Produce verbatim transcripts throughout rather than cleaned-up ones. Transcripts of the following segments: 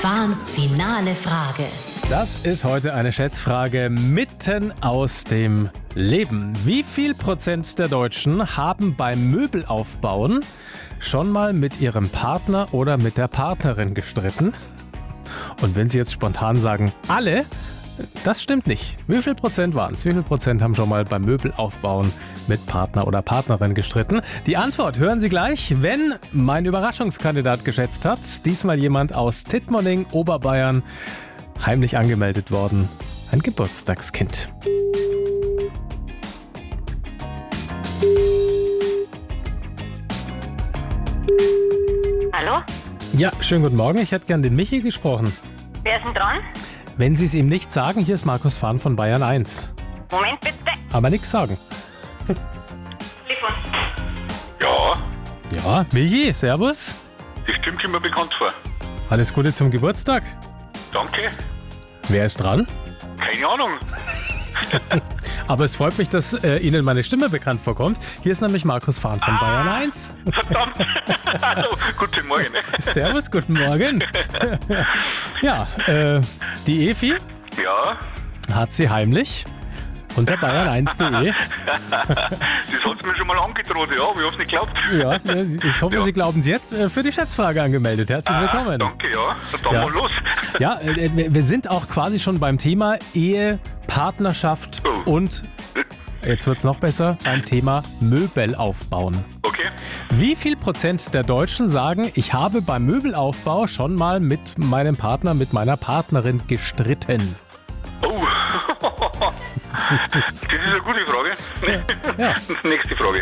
Fahns finale Frage. Das ist heute eine Schätzfrage mitten aus dem Leben. Wie viel Prozent der Deutschen haben beim Möbelaufbauen schon mal mit ihrem Partner oder mit der Partnerin gestritten? Und wenn Sie jetzt spontan sagen, alle, das stimmt nicht. Wie viel Prozent waren es? Wie viel Prozent haben schon mal beim Möbelaufbauen mit Partner oder Partnerin gestritten? Die Antwort hören Sie gleich, wenn mein Überraschungskandidat geschätzt hat. Diesmal jemand aus Tittmoning, Oberbayern, heimlich angemeldet worden. Ein Geburtstagskind. Hallo? Ja, schönen guten Morgen. Ich hätte gern den Michi gesprochen. Wer ist denn dran? Wenn Sie es ihm nicht sagen, hier ist Markus Fahn von Bayern eins. Moment bitte. Aber nichts sagen. Telefon. Ja, Ja, Michi, servus. das stimmt schon mal bekannt vor. Alles Gute zum Geburtstag. Danke. Wer ist dran? Keine Ahnung. Aber es freut mich, dass äh, Ihnen meine Stimme bekannt vorkommt. Hier ist nämlich Markus Fahn von Ah. Bayern eins. Verdammt. Also, guten Morgen. Servus, guten Morgen. Ja, äh, die Efi Ja, hat sie heimlich unter bayern eins punkt de. das hat mir schon mal angedroht, ja, aber ich hab's nicht geglaubt. Ja, ich hoffe, Ja. Sie glauben es jetzt, äh, für die Schätzfrage angemeldet. Herzlich willkommen. Danke, ja. Dann Ja. mal los. Ja, äh, wir wir sind auch quasi schon beim Thema Ehe, Partnerschaft Oh. und, jetzt wird's noch besser, beim Thema Möbelaufbauen. Okay. Wie viel Prozent der Deutschen sagen, ich habe beim Möbelaufbau schon mal mit meinem Partner, mit meiner Partnerin gestritten? Oh. Das ist eine gute Frage. Ja. Nächste Frage.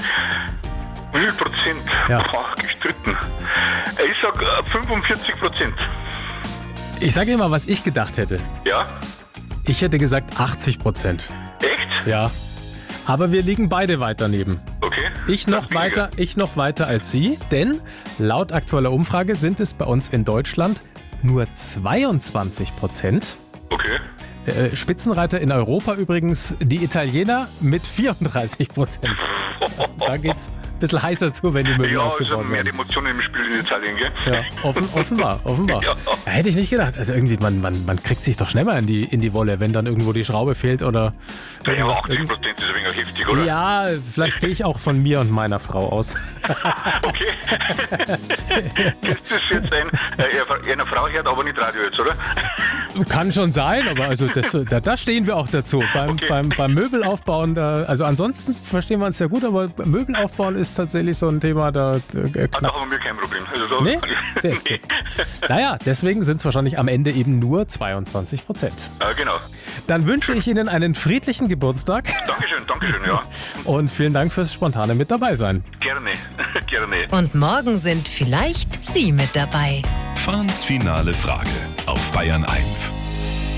Wie viel Prozent? Ja. Boah, gestritten. Ich sag äh, fünfundvierzig Prozent. Ich sage immer, was ich gedacht hätte. Ja? Ich hätte gesagt achtzig Prozent. Echt? Ja. Aber wir liegen beide weit daneben. Okay. Ich noch Das weniger. weiter, ich noch weiter als Sie, denn laut aktueller Umfrage sind es bei uns in Deutschland nur zweiundzwanzig Prozent. Okay. Äh, Spitzenreiter in Europa übrigens die Italiener mit vierunddreißig Prozent. Da geht's ein bisschen heißer zu, wenn die Möbel Ja, also aufgebaut mehr werden. Emotionen im Spiel in Italien, gell? Ja, offen, offenbar, offenbar. Ja. Ja, hätte ich nicht gedacht. Also irgendwie, man, man, man kriegt sich doch schnell mal in die, in die Wolle, wenn dann irgendwo die Schraube fehlt oder Ja, irgendwas- achtzig irgend- Prozent ist ein wenig heftig, oder? Ja, vielleicht gehe ich auch von mir und meiner Frau aus. Okay. Ist das jetzt ein, äh, eine Frau hört aber nicht Radio jetzt, oder? Kann schon sein, aber also das, da, da stehen wir auch dazu. Beim, Okay. beim, beim Möbelaufbauen, da, also ansonsten verstehen wir uns ja gut, aber beim Möbelaufbauen ist tatsächlich so ein Thema, da äh, Ah, da knapp. haben wir kein Problem. Also da Nee? Sehr gut. nee. Naja, deswegen sind es wahrscheinlich am Ende eben nur zweiundzwanzig Prozent. Ah, genau. Dann wünsche ich Ihnen einen friedlichen Geburtstag Dankeschön, Dankeschön, ja. und vielen Dank fürs spontane mit dabei sein. Gerne, gerne. Und morgen sind vielleicht Sie mit dabei. Fahns finale Frage auf Bayern eins.